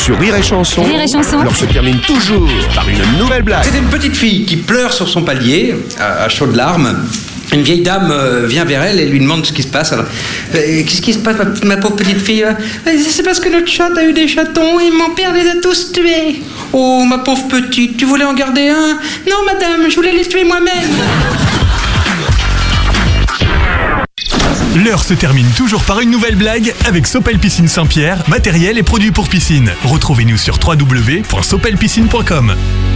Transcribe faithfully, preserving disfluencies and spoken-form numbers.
Sur Rire et Chanson, Rire et Chanson. l'heure se termine toujours par une nouvelle blague. C'était une petite fille qui pleure sur son palier, à, à chaudes larmes. Une vieille dame euh, vient vers elle et lui demande ce qui se passe. Alors, euh, qu'est-ce qui se passe, ma, ma pauvre petite fille? euh, C'est parce que notre chat a eu des chatons et mon père les a tous tués. Oh, ma pauvre petite, tu voulais en garder un? Non, madame, je voulais les tuer moi-même. L'heure se termine toujours par une nouvelle blague avec Sopel Piscine Saint-Pierre, matériel et produits pour piscine. Retrouvez-nous sur w w w point sopel piscine point com.